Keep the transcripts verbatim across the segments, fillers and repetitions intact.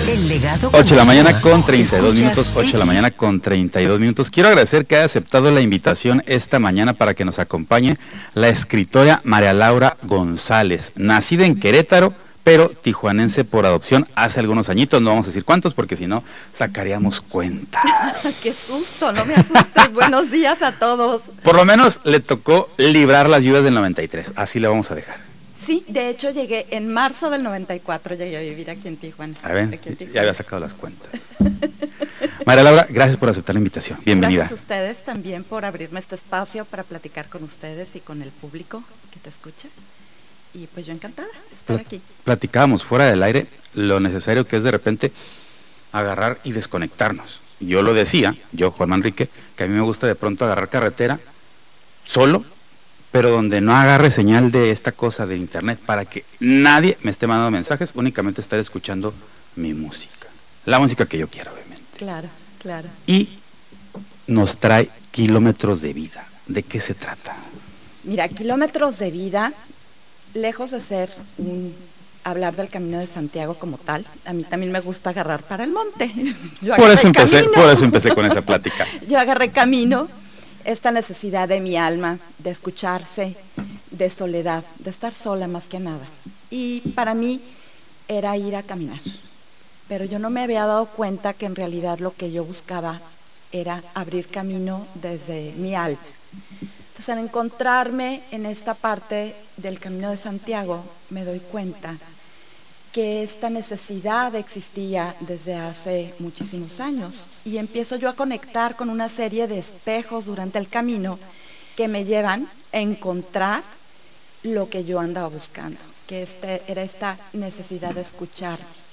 El legado ocho de la mañana con continúa. treinta y dos Escuchas minutos, ocho de la X. mañana con treinta y dos minutos. Quiero agradecer que haya aceptado la invitación esta mañana para que nos acompañe la escritora María Laura González, nacida en Querétaro, pero tijuanense por adopción hace algunos añitos, no vamos a decir cuántos porque si no sacaríamos cuentas. ¡Qué susto! No me asustes. Buenos días a todos. Por lo menos le tocó librar las lluvias del noventa y tres, así le vamos a dejar. Sí, de hecho llegué en marzo del noventa y cuatro, llegué a vivir aquí en Tijuana. A ver, Aquí en Tijuana. ya había sacado las cuentas. María Laura, gracias por aceptar la invitación. Bienvenida. Gracias a ustedes también por abrirme este espacio para platicar con ustedes y con el público que te escucha. Y pues yo encantada de estar Pla- aquí. Platicábamos fuera del aire lo necesario que es de repente agarrar y desconectarnos. Yo lo decía, yo, Juan Manrique, que a mí me gusta de pronto agarrar carretera solo, pero donde no agarre señal de esta cosa de internet para que nadie me esté mandando mensajes, únicamente estar escuchando mi música. La música que yo quiero, obviamente. Claro, claro. Y nos trae kilómetros de vida. ¿De qué se trata? Mira, kilómetros de vida, lejos de ser un hablar del Camino de Santiago como tal, a mí también me gusta agarrar para el monte. Yo Por agarré eso empecé, camino. por eso empecé con esa plática. Yo agarré camino, esta necesidad de mi alma, de escucharse, de soledad, de estar sola más que nada. Y para mí era ir a caminar. Pero yo no me había dado cuenta que en realidad lo que yo buscaba era abrir camino desde mi alma. Entonces, al encontrarme en esta parte del Camino de Santiago, me doy cuenta que esta necesidad existía desde hace muchísimos años y empiezo yo a conectar con una serie de espejos durante el camino que me llevan a encontrar lo que yo andaba buscando, que este, era esta necesidad de escuchar.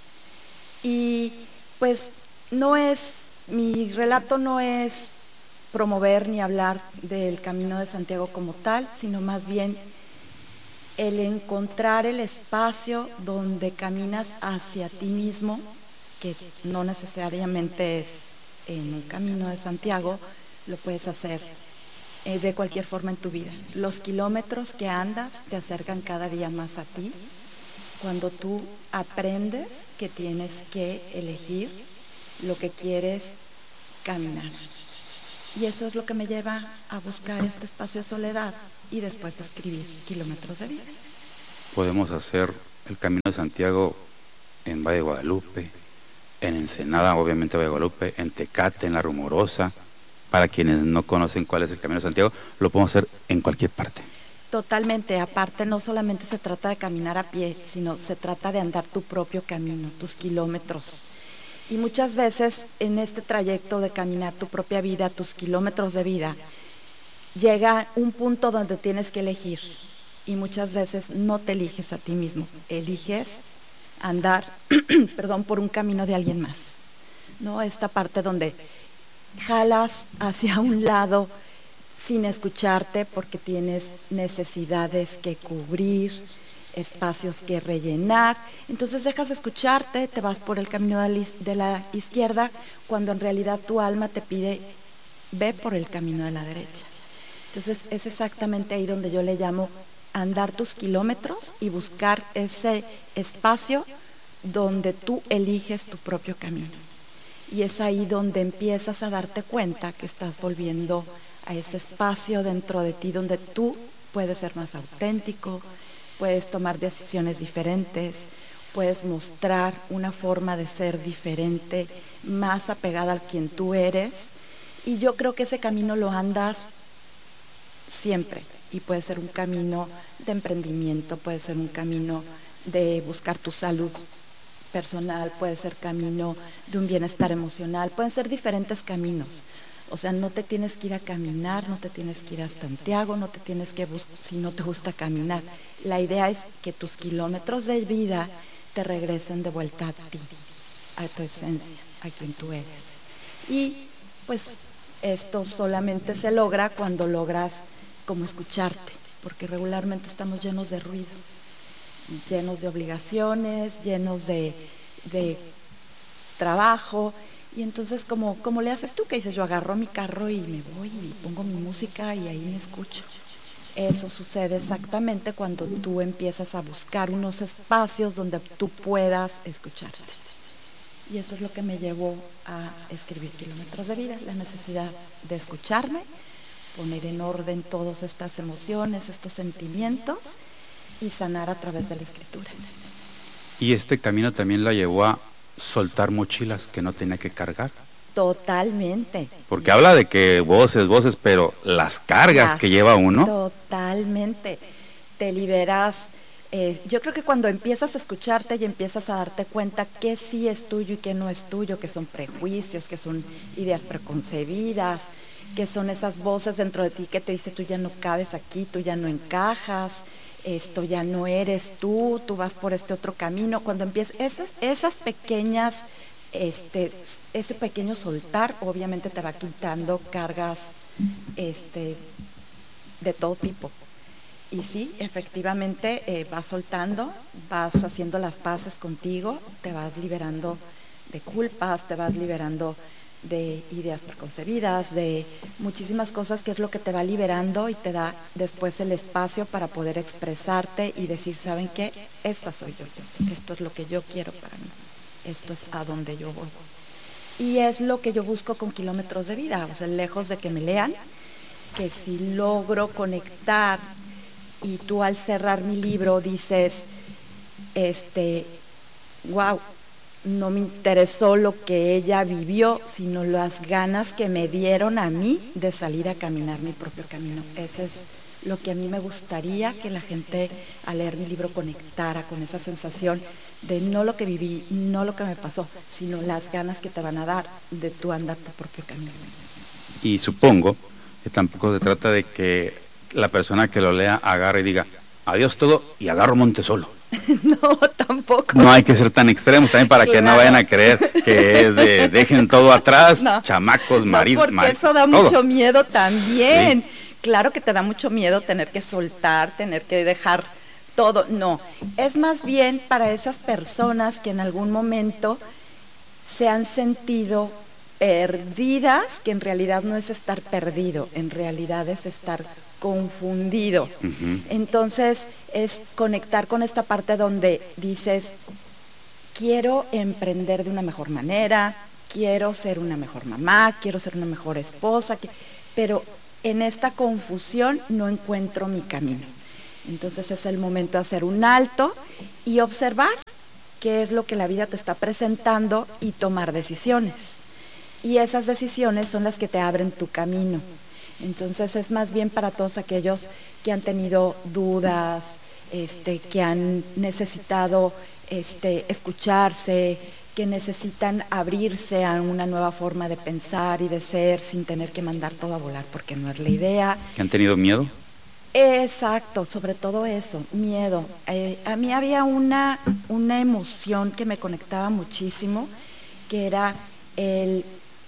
Y pues no es, mi relato no es promover ni hablar del Camino de Santiago como tal, sino más bien el encontrar el espacio donde caminas hacia ti mismo, que no necesariamente es en un Camino de Santiago, lo puedes hacer eh, de cualquier forma en tu vida. Los kilómetros que andas te acercan cada día más a ti, cuando tú aprendes que tienes que elegir lo que quieres caminar. Y eso es lo que me lleva a buscar este espacio de soledad y después de escribir Kilómetros de Vida. Podemos hacer el Camino de Santiago en Valle de Guadalupe, en Ensenada, obviamente Valle de Guadalupe, en Tecate, en La Rumorosa. Para quienes no conocen cuál es el Camino de Santiago, lo podemos hacer en cualquier parte. Totalmente, aparte no solamente se trata de caminar a pie, sino se trata de andar tu propio camino, tus kilómetros. Y muchas veces en este trayecto de caminar tu propia vida, tus kilómetros de vida, llega un punto donde tienes que elegir y muchas veces no te eliges a ti mismo, eliges andar, perdón, por un camino de alguien más, ¿no? Esta parte donde jalas hacia un lado sin escucharte porque tienes necesidades que cubrir, espacios que rellenar, entonces dejas de escucharte, te vas por el camino de la, de la izquierda, cuando en realidad tu alma te pide, ve por el camino de la derecha. Entonces es exactamente ahí donde yo le llamo andar tus kilómetros y buscar ese espacio donde tú eliges tu propio camino. Y es ahí donde empiezas a darte cuenta que estás volviendo a ese espacio dentro de ti donde tú puedes ser más auténtico, puedes tomar decisiones diferentes, puedes mostrar una forma de ser diferente, más apegada a quien tú eres. Y yo creo que ese camino lo andas siempre y puede ser un camino de emprendimiento, puede ser un camino de buscar tu salud personal, puede ser camino de un bienestar emocional, pueden ser diferentes caminos. O sea, no te tienes que ir a caminar, no te tienes que ir a Santiago, no te tienes que buscar si no te gusta caminar. La idea es que tus kilómetros de vida te regresen de vuelta a ti, a tu esencia, a quien tú eres. Y pues esto solamente se logra cuando logras como escucharte, porque regularmente estamos llenos de ruido, llenos de obligaciones, llenos de, de trabajo. Y entonces, como, como le haces tú, que dices, yo agarro mi carro y me voy y pongo mi música y ahí me escucho. Eso sucede exactamente cuando tú empiezas a buscar unos espacios donde tú puedas escucharte. Y eso es lo que me llevó a escribir Kilómetros de Vida, la necesidad de escucharme, poner en orden todas estas emociones, estos sentimientos y sanar a través de la escritura. Y este camino también la llevó a soltar mochilas que no tenía que cargar. Totalmente. Porque habla de que voces, voces, pero las cargas Las, que lleva uno. Totalmente. Te liberas. Eh, yo creo que cuando empiezas a escucharte y empiezas a darte cuenta que sí es tuyo y que no es tuyo, que son prejuicios, que son ideas preconcebidas, que son esas voces dentro de ti que te dicen tú ya no cabes aquí, tú ya no encajas, esto ya no eres tú, tú vas por este otro camino. Cuando empiezas, esas, esas pequeñas, este, ese pequeño soltar, obviamente te va quitando cargas este, de todo tipo. Y sí, efectivamente eh, vas soltando, vas haciendo las paces contigo, te vas liberando de culpas, te vas liberando de ideas preconcebidas, de muchísimas cosas, que es lo que te va liberando y te da después el espacio para poder expresarte y decir, ¿saben qué? Esta soy yo, esto es lo que yo quiero para mí, esto es a donde yo voy. Y es lo que yo busco con Kilómetros de Vida, o sea, lejos de que me lean, que si logro conectar. Y tú al cerrar mi libro dices, este, wow, no me interesó lo que ella vivió, sino las ganas que me dieron a mí de salir a caminar mi propio camino. Ese es lo que a mí me gustaría que la gente al leer mi libro conectara con esa sensación de no lo que viví, no lo que me pasó, sino las ganas que te van a dar de tú andar tu propio camino. Y supongo que tampoco se trata de que la persona que lo lea agarre y diga, adiós todo y agarro monte solo. No, tampoco. No hay que ser tan extremos también para claro. que no vayan a creer que es de dejen todo atrás, no. chamacos, maridos. No, porque mar eso da todo. Mucho miedo también. Sí. Claro que te da mucho miedo tener que soltar, tener que dejar todo. No, es más bien para esas personas que en algún momento se han sentido perdidas, que en realidad no es estar perdido, en realidad es estar confundido. Uh-huh. Entonces es conectar con esta parte donde dices, quiero emprender de una mejor manera, quiero ser una mejor mamá, quiero ser una mejor esposa, pero en esta confusión no encuentro mi camino. Entonces es el momento de hacer un alto y observar qué es lo que la vida te está presentando y tomar decisiones. Y esas decisiones son las que te abren tu camino. Entonces es más bien para todos aquellos que han tenido dudas, este, que han necesitado este, escucharse, que necesitan abrirse a una nueva forma de pensar y de ser sin tener que mandar todo a volar, porque no es la idea. ¿Que han tenido miedo? Exacto, sobre todo eso, miedo. Eh, a mí había una, una emoción que me conectaba muchísimo, que era el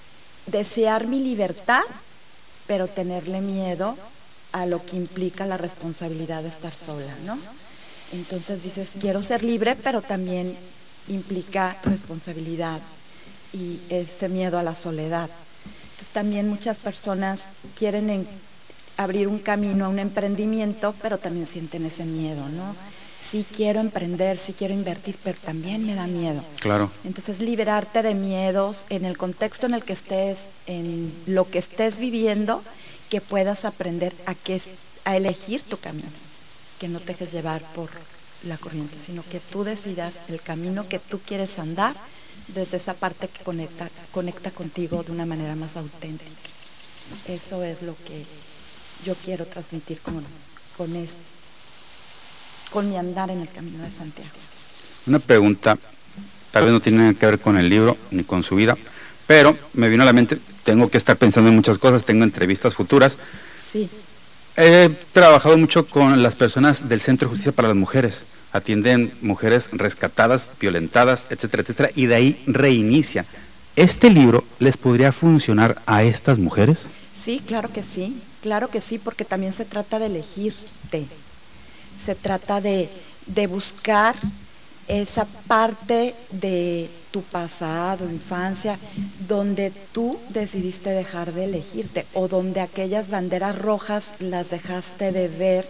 desear mi libertad, pero tenerle miedo a lo que implica la responsabilidad de estar sola, ¿no? Entonces dices, quiero ser libre, pero también implica responsabilidad y ese miedo a la soledad. Entonces también muchas personas quieren en, abrir un camino a un emprendimiento, pero también sienten ese miedo, ¿no? Sí quiero emprender, sí quiero invertir, pero también me da miedo. Claro. Entonces liberarte de miedos en el contexto en el que estés, en lo que estés viviendo, que puedas aprender a, que, a elegir tu camino, que no te dejes llevar por la corriente, sino que tú decidas el camino que tú quieres andar desde esa parte que conecta, conecta contigo de una manera más auténtica. Eso es lo que yo quiero transmitir con, con esto. Con mi andar en el camino de Santiago. Una pregunta, tal vez no tiene nada que ver con el libro ni con su vida, pero me vino a la mente, tengo que estar pensando en muchas cosas, tengo entrevistas futuras. Sí. He trabajado mucho con las personas del Centro de Justicia para las Mujeres, atienden mujeres rescatadas, violentadas, etcétera, etcétera, y de ahí reinicia. ¿Este libro les podría funcionar a estas mujeres? Sí, claro que sí, claro que sí, porque también se trata de elegirte. Se trata de, de buscar esa parte de tu pasado, infancia, donde tú decidiste dejar de elegirte o donde aquellas banderas rojas las dejaste de ver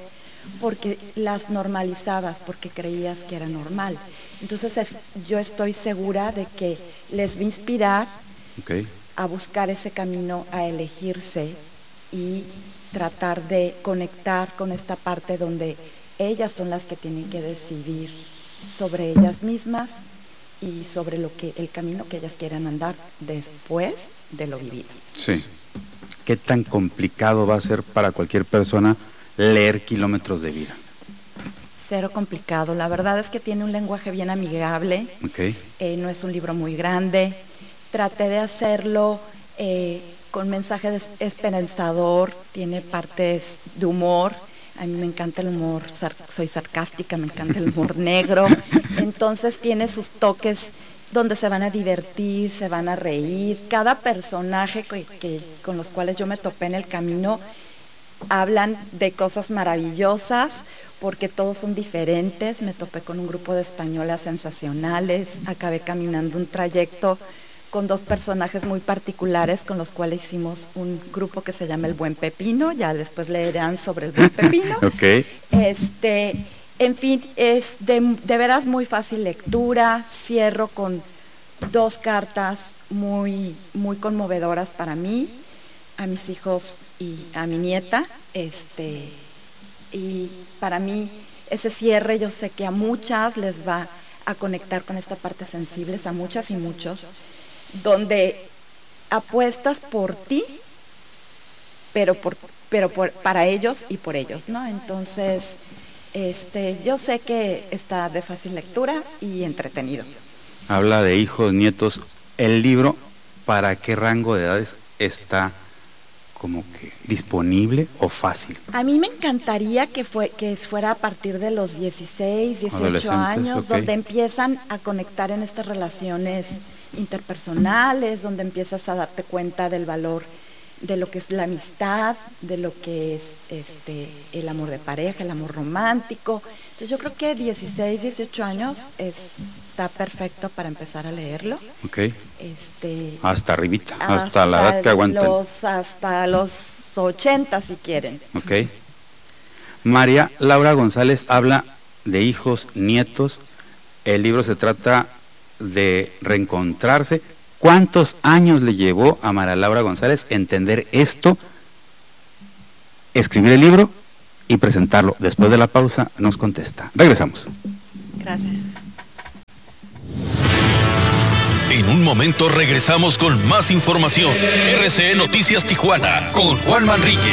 porque las normalizabas, porque creías que era normal. Entonces yo estoy segura de que les va a inspirar okay. a buscar ese camino, a elegirse y tratar de conectar con esta parte donde ellas son las que tienen que decidir sobre ellas mismas y sobre lo que el camino que ellas quieran andar después de lo vivido. Sí. ¿Qué tan complicado va a ser para cualquier persona leer Kilómetros de Vida? Cero complicado. La verdad es que tiene un lenguaje bien amigable. Okay. Eh, no es un libro muy grande. Traté de hacerlo eh, con mensaje esperanzador. Tiene partes de humor. A mí me encanta el humor, sar- soy sarcástica, me encanta el humor negro. Entonces tiene sus toques donde se van a divertir, se van a reír. Cada personaje que, que, con los cuales yo me topé en el camino hablan de cosas maravillosas porque todos son diferentes. Me topé con un grupo de españolas sensacionales, acabé caminando un trayecto con dos personajes muy particulares con los cuales hicimos un grupo que se llama El Buen Pepino, ya después leerán sobre El Buen Pepino. Okay. Este, en fin, es de, de veras muy fácil lectura. Cierro con dos cartas muy, muy conmovedoras para mí, a mis hijos y a mi nieta. Este, y para mí ese cierre yo sé que a muchas les va a conectar con esta parte sensible, a muchas y muchos, donde apuestas por ti, pero por, pero por, para ellos y por ellos, ¿no? Entonces, este, yo sé que está de fácil lectura y entretenido. Habla de hijos, nietos. ¿El libro para qué rango de edades está como que disponible o fácil? A mí me encantaría que, fue, que fuera a partir de los dieciséis, dieciocho años, okay. Donde empiezan a conectar en estas relaciones interpersonales, donde empiezas a darte cuenta del valor de lo que es la amistad, de lo que es este el amor de pareja, el amor romántico. Entonces yo creo que dieciséis, dieciocho años es, está perfecto para empezar a leerlo. Okay. Este, hasta arribita, hasta, hasta la edad que aguanten. Los, hasta los ochenta si quieren. Ok. María Laura González habla de hijos, nietos. El libro se trata de reencontrarse. ¿Cuántos años le llevó a María Laura González entender esto, escribir el libro y presentarlo? Después de la pausa nos contesta. Regresamos. Gracias. En un momento regresamos con más información. R C E Noticias Tijuana con Juan Manrique.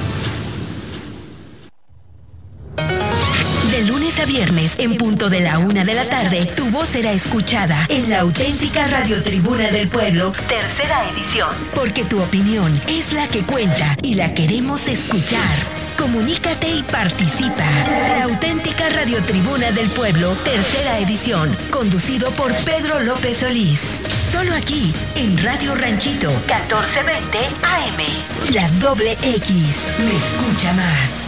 De lunes a viernes, en punto de la una de la tarde, tu voz será escuchada en la auténtica Radiotribuna del Pueblo, tercera edición. Porque tu opinión es la que cuenta y la queremos escuchar. Comunícate y participa. La auténtica Radiotribuna del Pueblo, tercera edición, conducido por Pedro López Solís. Solo aquí, en Radio Ranchito, catorce veinte A M. La doble X, me escucha más.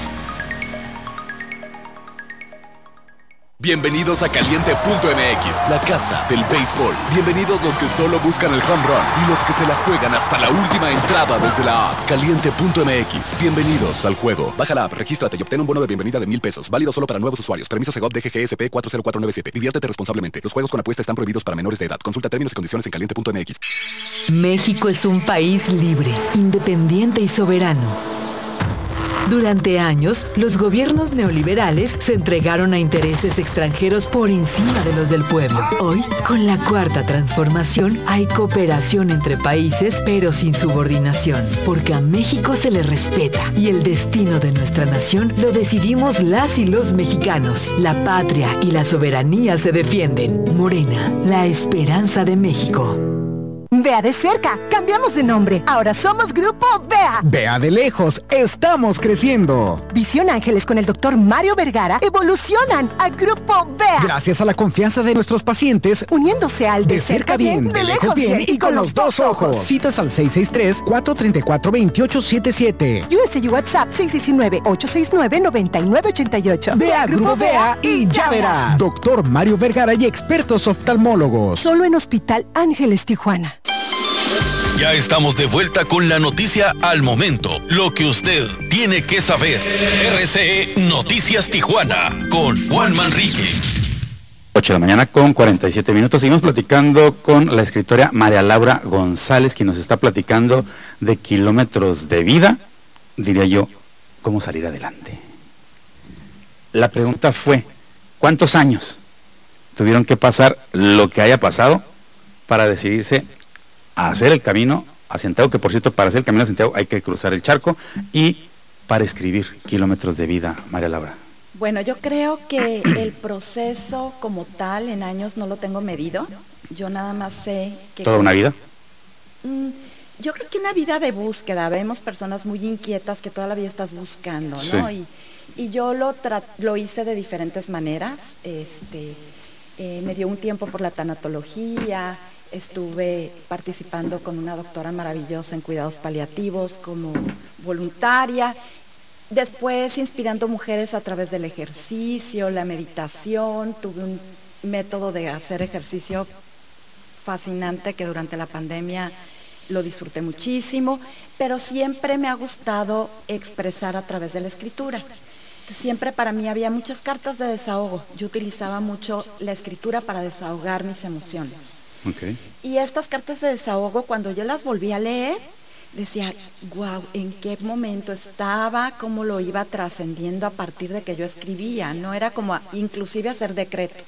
Bienvenidos a Caliente punto M X, la casa del béisbol. Bienvenidos los que solo buscan el home run y los que se la juegan hasta la última entrada desde la app. Caliente punto M X, bienvenidos al juego. Baja la app, regístrate y obtén un bono de bienvenida de mil pesos. Válido solo para nuevos usuarios. Permiso Segov D G G S P cuatro cero cuatro nueve siete. Diviértete responsablemente. Los juegos con apuesta están prohibidos para menores de edad. Consulta términos y condiciones en Caliente punto M X. México es un país libre, independiente y soberano. Durante años, los gobiernos neoliberales se entregaron a intereses extranjeros por encima de los del pueblo. Hoy, con la cuarta transformación, hay cooperación entre países, pero sin subordinación, porque a México se le respeta y el destino de nuestra nación lo decidimos las y los mexicanos. La patria y la soberanía se defienden. Morena, la esperanza de México. Vea de cerca, cambiamos de nombre. Ahora somos Grupo V E A. Vea de lejos, estamos creciendo. Visión Ángeles con el doctor Mario Vergara evolucionan a Grupo V E A. Gracias a la confianza de nuestros pacientes, uniéndose al de, de cerca bien, bien, de lejos bien, bien y con los dos ojos. Citas al seis seis tres, cuatro tres cuatro, dos ocho siete siete. U S U WhatsApp seis uno nueve, ocho seis nueve, nueve nueve ocho ocho. Vea Grupo V E A y ya verás. Doctor Mario Vergara y expertos oftalmólogos. Solo en Hospital Ángeles Tijuana. Ya estamos de vuelta con la noticia al momento, Lo que usted tiene que saber. R C E Noticias Tijuana con Juan Manrique. ocho de la mañana con cuarenta y siete minutos. Seguimos platicando con la escritora María Laura González, quien nos está platicando de kilómetros de vida, diría yo, cómo salir adelante. La pregunta fue, ¿cuántos años tuvieron que pasar lo que haya pasado para decidirse a hacer el camino a Santiago? Que por cierto, para hacer el camino a Santiago hay que cruzar el charco, y para escribir kilómetros de vida, María Laura. Bueno, yo creo que el proceso como tal en años no lo tengo medido. Yo nada más sé que... ¿Toda una vida? Mm, yo creo que una vida de búsqueda. Vemos personas muy inquietas que toda la vida estás buscando, ¿no? Sí. Y, y yo lo, tra lo hice de diferentes maneras. Este, eh, me dio un tiempo por la tanatología, estuve participando con una doctora maravillosa en cuidados paliativos como voluntaria. Después inspirando mujeres a través del ejercicio, la meditación. Tuve un método de hacer ejercicio fascinante que durante la pandemia lo disfruté muchísimo, pero siempre me ha gustado expresar a través de la escritura. Entonces, siempre para mí había muchas cartas de desahogo. Yo utilizaba mucho la escritura para desahogar mis emociones. Okay. Y estas cartas de desahogo, cuando yo las volví a leer, decía, wow, ¿en qué momento estaba? ¿Cómo lo iba trascendiendo a partir de que yo escribía? No era como a, inclusive hacer decretos.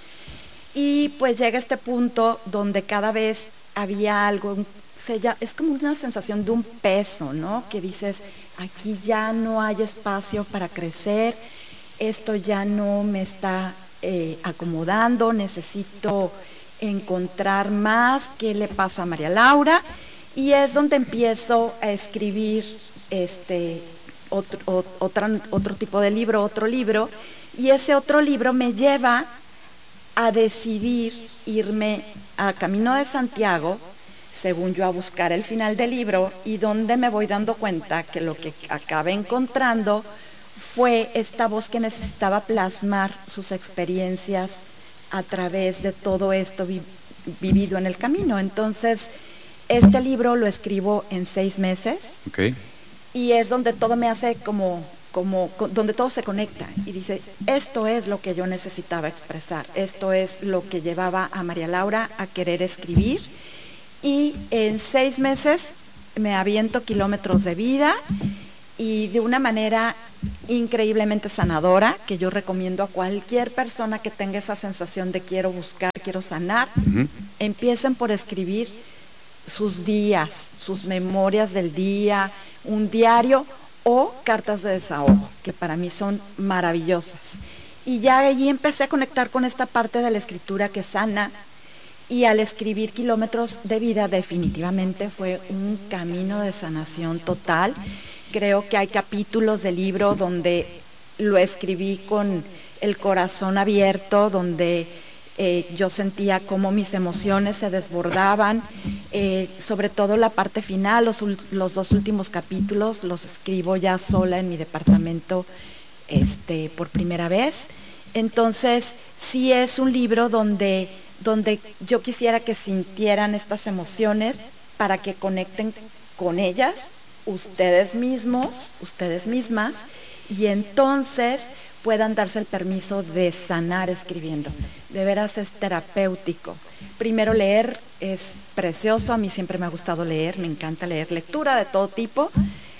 Y pues llega este punto donde cada vez había algo, se ya, es como una sensación de un peso, ¿no? Que dices, aquí ya no hay espacio para crecer, esto ya no me está eh, acomodando, necesito encontrar más. ¿Qué le pasa a María Laura? Y es donde empiezo a escribir este otro, otro, otro tipo de libro, otro libro, y ese otro libro me lleva a decidir irme a Camino de Santiago, según yo, a buscar el final del libro, y donde me voy dando cuenta que lo que acabé encontrando fue esta voz que necesitaba plasmar sus experiencias a través de todo esto vi vivido en el camino. Entonces, este libro lo escribo en seis meses. Okay. Y es donde todo me hace como, como, donde todo se conecta y dice, esto es lo que yo necesitaba expresar, esto es lo que llevaba a María Laura a querer escribir. Y en seis meses me aviento kilómetros de vida, y de una manera increíblemente sanadora, que yo recomiendo a cualquier persona que tenga esa sensación de quiero buscar, quiero sanar. Uh-huh. Empiecen por escribir sus días, sus memorias del día, un diario o cartas de desahogo, que para mí son maravillosas. Y ya allí empecé a conectar con esta parte de la escritura que sana, y al escribir kilómetros de vida definitivamente fue un camino de sanación total. Creo que hay capítulos del libro donde lo escribí con el corazón abierto, donde Eh, yo sentía cómo mis emociones se desbordaban, eh, sobre todo la parte final, los, los dos últimos capítulos los escribo ya sola en mi departamento este, por primera vez. Entonces sí es un libro donde, donde yo quisiera que sintieran estas emociones para que conecten con ellas, ustedes mismos, ustedes mismas, y entonces puedan darse el permiso de sanar escribiendo. De veras es terapéutico. Primero leer es precioso, a mí siempre me ha gustado leer, me encanta leer, lectura de todo tipo,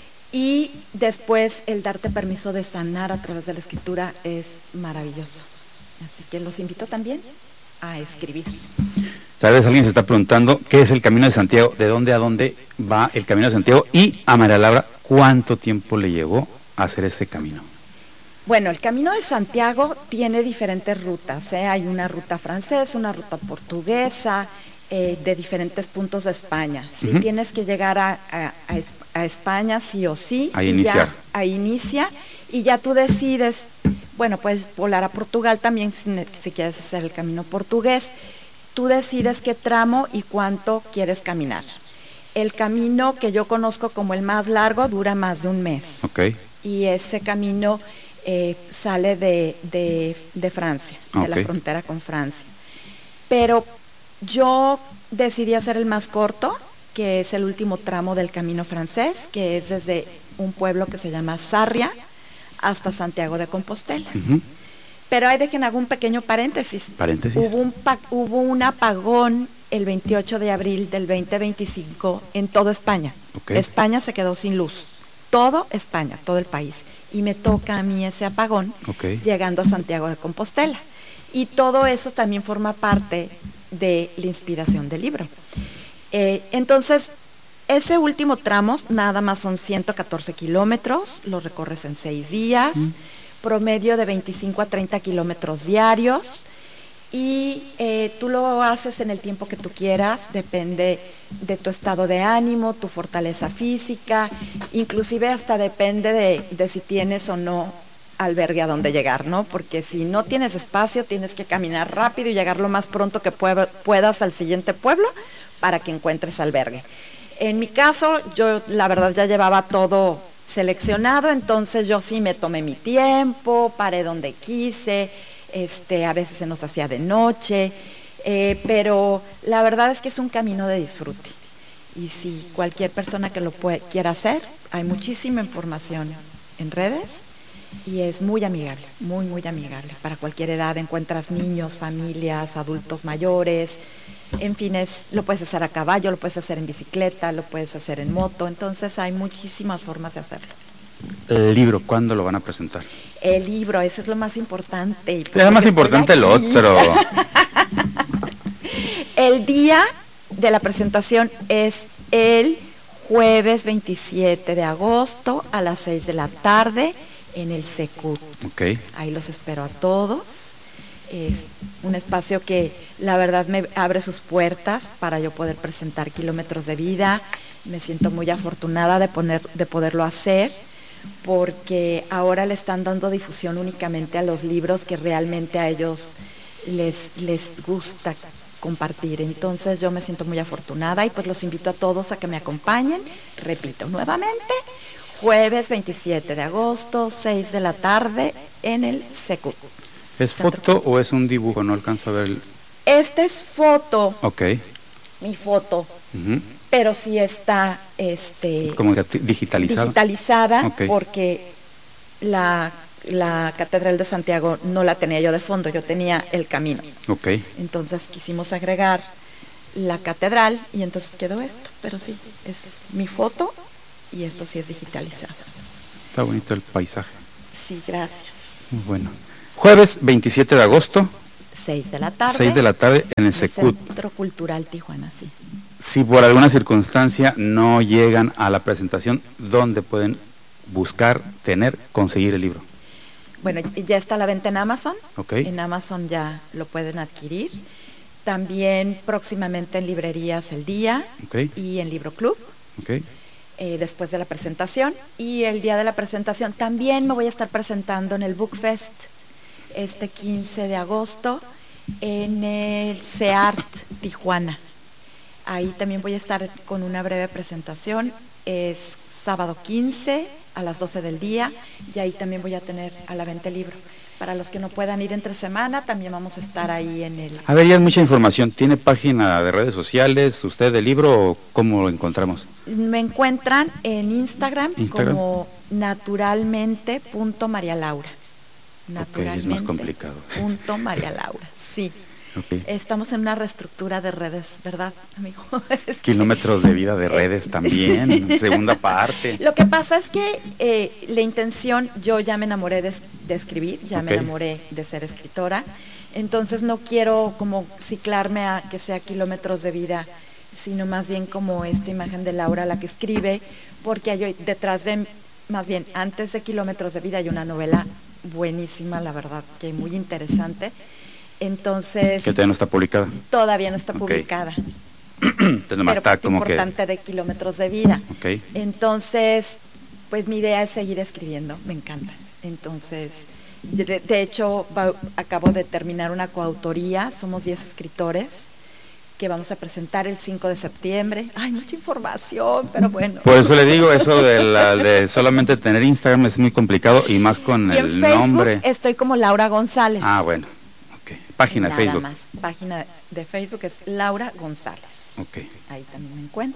y después el darte permiso de sanar a través de la escritura es maravilloso. Así que los invito también a escribir. Tal vez alguien se está preguntando qué es el Camino de Santiago, de dónde a dónde va el Camino de Santiago, y a María Laura, ¿cuánto tiempo le llevó a hacer ese camino? Bueno, el Camino de Santiago tiene diferentes rutas, ¿eh? Hay una ruta francesa, una ruta portuguesa, eh, de diferentes puntos de España. Si uh-huh. tienes que llegar a, a, a España sí o sí, a iniciar. Ya, a inicia, y ya tú decides, bueno, puedes volar a Portugal también si, si quieres hacer el camino portugués. Tú decides qué tramo y cuánto quieres caminar. El camino que yo conozco como el más largo dura más de un mes. Okay. Y ese camino eh, sale de, de, de Francia, okay. de la frontera con Francia. Pero yo decidí hacer el más corto, que es el último tramo del Camino Francés, que es desde un pueblo que se llama Sarria hasta Santiago de Compostela. Uh-huh. Pero ahí dejen hago un pequeño paréntesis. Paréntesis. Hubo un, pa- hubo un apagón el veintiocho de abril del veinte veinticinco en toda España. Okay. España se quedó sin luz. Todo España, todo el país. Y me toca a mí ese apagón, okay, llegando a Santiago de Compostela. Y todo eso también forma parte de la inspiración del libro. Eh, entonces, ese último tramo nada más son ciento catorce kilómetros, lo recorres en seis días, mm. promedio de veinticinco a treinta kilómetros diarios, y eh, tú lo haces en el tiempo que tú quieras, depende de tu estado de ánimo, tu fortaleza física, inclusive hasta depende de, de si tienes o no albergue a donde llegar, ¿no? Porque si no tienes espacio, tienes que caminar rápido y llegar lo más pronto que pueda, puedas al siguiente pueblo para que encuentres albergue. En mi caso, yo la verdad ya llevaba todo seleccionado, entonces yo sí me tomé mi tiempo, paré donde quise, este, a veces se nos hacía de noche, eh, pero la verdad es que es un camino de disfrute. Y si cualquier persona que lo puede, quiera hacer, hay muchísima información en redes y es muy amigable, muy, muy amigable. Para cualquier edad encuentras niños, familias, adultos mayores, en fin, es, lo puedes hacer a caballo, lo puedes hacer en bicicleta, lo puedes hacer en moto, entonces hay muchísimas formas de hacerlo. El libro, ¿cuándo lo van a presentar? El libro, eso es lo más importante. Es lo más importante el otro. El día de la presentación es el jueves veintisiete de agosto a las seis de la tarde en el Secut. Okay. Ahí los espero a todos. Es un espacio que la verdad me abre sus puertas para yo poder presentar Kilómetros de Vida. Me siento muy afortunada de, poner, de poderlo hacer, porque ahora le están dando difusión únicamente a los libros que realmente a ellos les, les gusta compartir. Entonces yo me siento muy afortunada y pues los invito a todos a que me acompañen. Repito nuevamente, jueves veintisiete de agosto, seis de la tarde en el Secut. ¿Es foto o es un dibujo? No alcanzo a ver. El... Este es foto. Ok. Mi foto. Uh-huh. Pero sí está este como digitalizada. Digitalizada, okay, porque la, la Catedral de Santiago no la tenía yo de fondo, yo tenía el camino. Ok. Entonces quisimos agregar la catedral y entonces quedó esto. Pero sí, es mi foto y esto sí es digitalizado. Está bonito el paisaje. Sí, gracias. Muy bueno. Jueves veintisiete de agosto. seis de la tarde. seis de la tarde en el Secut. Centro Cultural Tijuana, sí. Si por alguna circunstancia no llegan a la presentación, ¿dónde pueden buscar, tener, conseguir el libro? Bueno, ya está a la venta en Amazon. Okay. En Amazon ya lo pueden adquirir. También próximamente en librerías El Día, okay, y en Libro Club. Okay. Eh, después de la presentación. Y el día de la presentación también me voy a estar presentando en el Book Fest este quince de agosto en el CEART Tijuana. Ahí también voy a estar con una breve presentación. Es sábado quince a las doce del día y ahí también voy a tener a la venta el libro. Para los que no puedan ir entre semana, también vamos a estar ahí en el... A ver, ya es mucha información. ¿Tiene página de redes sociales usted del libro o cómo lo encontramos? Me encuentran en Instagram, Instagram. como naturalmente punto María Laura. Naturalmente okay, es más complicado. Punto María Laura, sí. Okay. Estamos en una reestructura de redes, ¿verdad, amigo? Kilómetros de Vida de redes también, segunda parte. Lo que pasa es que eh, la intención, yo ya me enamoré de, de escribir, ya okay. me enamoré de ser escritora, entonces no quiero como ciclarme a que sea Kilómetros de Vida, sino más bien como esta imagen de Laura, la que escribe, porque hay detrás de, más bien antes de Kilómetros de Vida hay una novela buenísima, la verdad, que muy interesante. Entonces... ¿Que todavía no está publicada? Todavía no está okay. publicada. Entonces nomás está como que... importante de Kilómetros de Vida. Okay. Entonces, pues mi idea es seguir escribiendo, me encanta. Entonces, de, de hecho, va, acabo de terminar una coautoría, somos diez escritores, que vamos a presentar el cinco de septiembre. Ay, mucha información, pero bueno. Por eso le digo, eso de, la, de solamente tener Instagram es muy complicado y más con y el en Facebook nombre. Estoy como Laura González. Ah, bueno. Okay. Página Nada de Facebook. Más. Página de Facebook es Laura González. Okay. Ahí también me encuentra.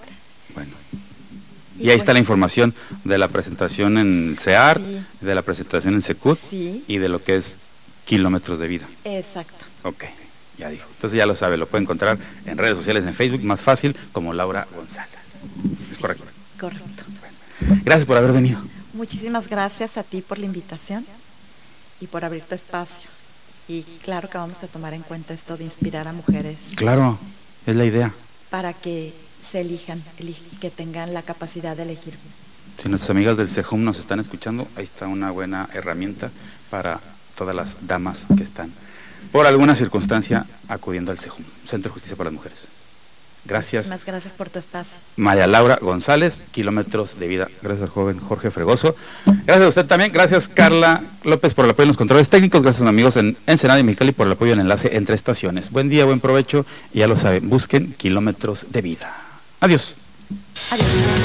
Bueno. Y, y ahí está la información de la presentación en C E A R, sí. de la presentación en Secut, sí. y de lo que es Kilómetros de Vida. Exacto. Ok, ya dijo. Entonces ya lo sabe, lo puede encontrar en redes sociales, en Facebook, más fácil, como Laura González. ¿Es sí, correcto? Correcto. Bueno. Gracias por haber venido. Muchísimas gracias a ti por la invitación y por abrir tu espacio. Y claro que vamos a tomar en cuenta esto de inspirar a mujeres. Claro, es la idea. Para que se elijan, elijan, que tengan la capacidad de elegir. Si nuestras amigas del CEJUM nos están escuchando, ahí está una buena herramienta para todas las damas que están, por alguna circunstancia, acudiendo al CEJUM, Centro de Justicia para las Mujeres. Gracias. Muchísimas gracias por tu espacio. María Laura González, Kilómetros de Vida. Gracias al joven Jorge Fregoso. Gracias a usted también. Gracias Carla López por el apoyo en los controles técnicos. Gracias a los amigos en Ensenada y Mexicali por el apoyo en el enlace entre estaciones. Buen día, buen provecho. Y ya lo saben, busquen Kilómetros de Vida. Adiós. Adiós.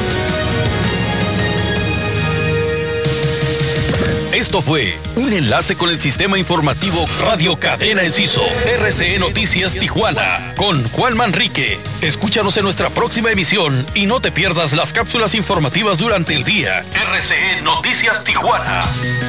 Esto fue un enlace con el sistema informativo Radio Cadena Enciso, R C E Noticias Tijuana, con Juan Manrique. Escúchanos en nuestra próxima emisión y no te pierdas las cápsulas informativas durante el día. R C E Noticias Tijuana.